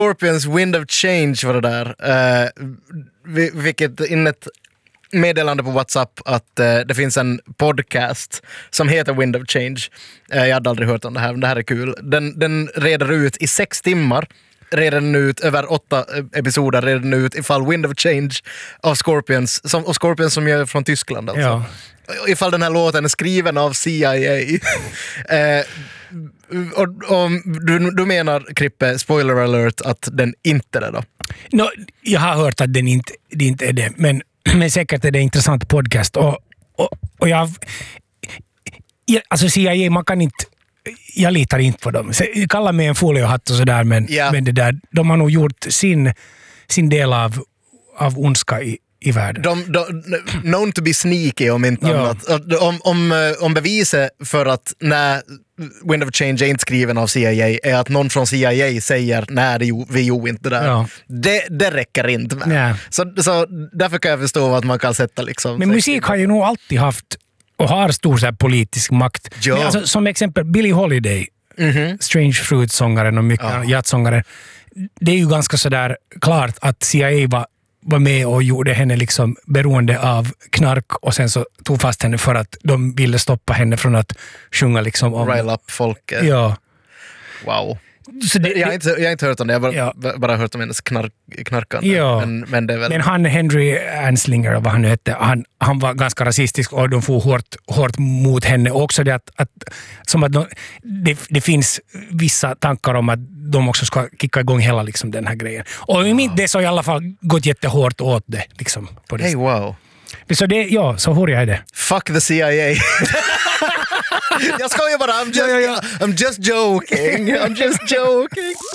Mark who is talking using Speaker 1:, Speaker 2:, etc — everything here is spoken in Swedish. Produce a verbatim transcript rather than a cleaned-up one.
Speaker 1: Scorpions Wind of Change var det där. Uh, vi fick ett, in ett meddelande på WhatsApp att uh, det finns en podcast som heter Wind of Change. Uh, jag hade aldrig hört om det här, men det här är kul. Den, den reder ut i sex timmar. Reder den ut över åtta episoder. Reder den ut ifall Wind of Change av Scorpions. Som, och Scorpions som är från Tyskland alltså.
Speaker 2: Ja.
Speaker 1: Ifall den här låten är skriven av C I A. uh, Och, och du, du menar, Krippe, spoiler alert, att den inte är det då?
Speaker 2: No, jag har hört att den inte, det inte är det, men, men säkert är det en intressant podcast. Och, och, och jag, jag... Alltså C I A, man kan inte... Jag litar inte på dem. Kalla mig en foliehatt och sådär, men,
Speaker 1: ja.
Speaker 2: men det där, de har nog gjort sin, sin del av, av ondska i, i världen.
Speaker 1: De, de, known to be sneaky om inte
Speaker 2: ja.
Speaker 1: annat. Om, om, om beviset för att när Wind of Change är inte skriven av C I A är att någon från C I A säger nej, det, vi gjorde inte det där. Ja. Det, det räcker inte med.
Speaker 2: Ja.
Speaker 1: Så, så därför kan jag förstå att man kan sätta liksom...
Speaker 2: Men musik har ju nog alltid haft och har stor så här politisk makt.
Speaker 1: Ja.
Speaker 2: Men alltså, som exempel Billie Holiday, mm-hmm. Strange Fruit-sångaren och mycket ja. jazzsångare. Det är ju ganska sådär klart att C I A var var med och gjorde henne liksom beroende av knark och sen så tog fast henne för att de ville stoppa henne från att sjunga liksom om...
Speaker 1: Rile up folket.
Speaker 2: Ja.
Speaker 1: Wow. Så det, jag, har inte, jag har inte hört om det, jag har bara,
Speaker 2: ja.
Speaker 1: bara hört om hennes knark, knarkande.
Speaker 2: Ja.
Speaker 1: Men, men, det är väl...
Speaker 2: men han, Henry Anslinger, vad han nu hette, han, han var ganska rasistisk och de får hårt, hårt mot henne. Och också det att, att, som att de, det, det finns vissa tankar om att de också ska kicka igång hela liksom, den här grejen. Och i mitt det så i alla fall gått jättehårt åt det. Liksom, på det.
Speaker 1: Hey, wow.
Speaker 2: Så det, ja, så hör jag det.
Speaker 1: Fuck the C I A. Jag skojar bara, I'm just,
Speaker 2: ja, ja, ja.
Speaker 1: I'm just joking. I'm just joking.